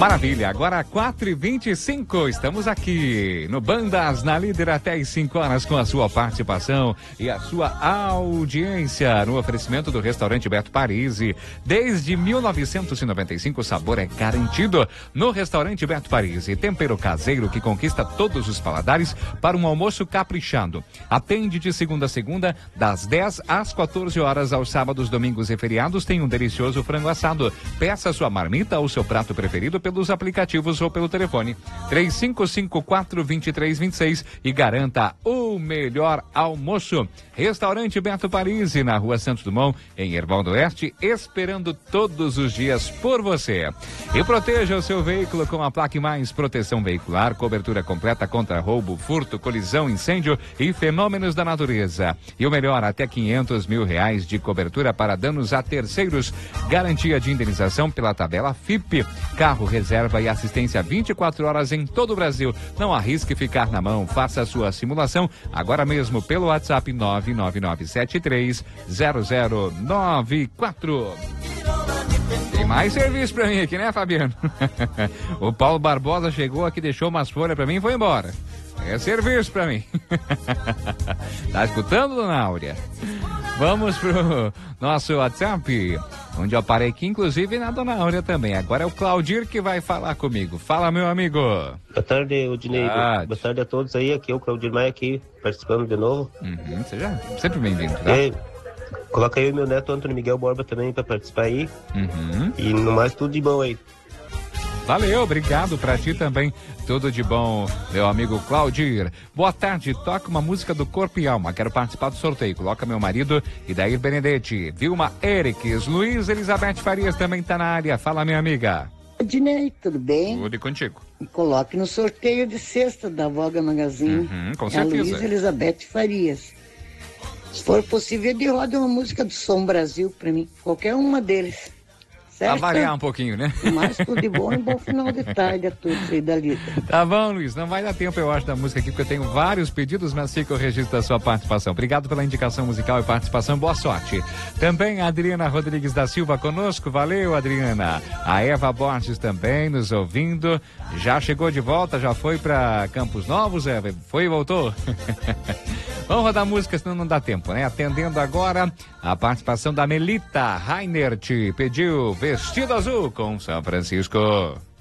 Maravilha, agora 4h25, estamos aqui no Bandas na Líder até às 5 horas com a sua participação e a sua audiência no oferecimento do restaurante Beto Parisi. Desde 1995 o sabor é garantido no restaurante Beto Parisi. Tempero caseiro que conquista todos os paladares para um almoço caprichado. Atende de segunda a segunda, das 10 às 14 horas, aos sábados, domingos e feriados tem um delicioso frango assado. Peça sua marmita ou seu prato preferido pelos aplicativos ou pelo telefone 3554-2326 e garanta o melhor almoço. Restaurante Beto Parisi, na Rua Santos Dumont, em Erval do Oeste, esperando todos os dias por você. E proteja o seu veículo com a Plaque Mais Proteção Veicular, cobertura completa contra roubo, furto, colisão, incêndio e fenômenos da natureza. E o melhor, até R$500 mil de cobertura para danos a terceiros. Garantia de indenização pela tabela FIP. Carro reserva e assistência 24 horas em todo o Brasil. Não arrisque ficar na mão. Faça a sua simulação agora mesmo pelo WhatsApp 999730094. Tem mais serviço pra mim aqui, né, Fabiano? O Paulo Barbosa chegou aqui, deixou umas folhas pra mim e foi embora. É serviço pra mim. Tá escutando, dona Áurea? Vamos pro nosso WhatsApp, onde eu parei aqui, inclusive, na dona Áurea também. Agora é o Claudir que vai falar comigo. Fala, meu amigo. Boa tarde, Odinei. Boa tarde a todos aí. Aqui é o Claudir Maia aqui, participando de novo. Seja sempre bem-vindo, tá? Coloca aí o meu neto Antônio Miguel Borba também para participar aí. E no mais, tudo de bom aí. Valeu, obrigado pra ti também. Tudo de bom, meu amigo Claudir. Boa tarde, toca uma música do Corpo e Alma. Quero participar do sorteio. Coloca meu marido, Idair Benedetti, Vilma Eriques, Luiz Elizabeth Farias também tá na área. Fala, minha amiga. Dinei, tudo bem? Tudo contigo. Me coloque no sorteio de sexta da Voga Magazine. Com certeza. A Luiz Elizabeth Farias. Se for possível, de roda uma música do Som Brasil pra mim. Qualquer uma deles. Pra variar um pouquinho, né? Mas tudo de bom e bom final de tarde a todos aí da lida. Tá bom, Luiz. Não vai dar tempo, eu acho, da música aqui, porque eu tenho vários pedidos, mas fica o registro da sua participação. Obrigado pela indicação musical e participação. Boa sorte. Também a Adriana Rodrigues da Silva conosco. Valeu, Adriana. A Eva Borges também nos ouvindo. Já chegou de volta, já foi pra Campos Novos, Eva? Foi e voltou? Vamos rodar música, senão não dá tempo, né? Atendendo agora a participação da Melita Reinert. Pediu Vestido Azul com São Francisco.